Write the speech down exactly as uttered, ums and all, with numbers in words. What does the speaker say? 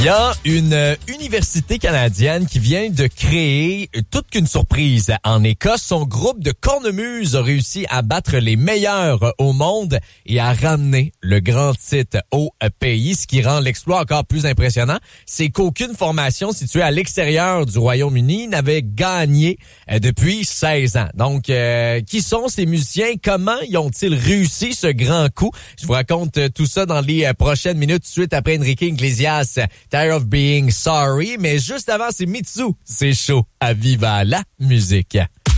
Il y a une euh, université canadienne qui vient de créer euh, toute qu'une surprise. En Écosse, son groupe de cornemuses a réussi à battre les meilleurs euh, au monde et à ramener le grand titre au euh, pays. Ce qui rend l'exploit encore plus impressionnant, c'est qu'aucune formation située à l'extérieur du Royaume-Uni n'avait gagné euh, depuis seize ans. Donc, euh, qui sont ces musiciens? Comment y ont-ils réussi ce grand coup? Je vous raconte euh, tout ça dans les euh, prochaines minutes, suite après Enrique Iglesias, Tired of Being Sorry. Mais juste avant, c'est Mitsu. C'est chaud à Viva la musique.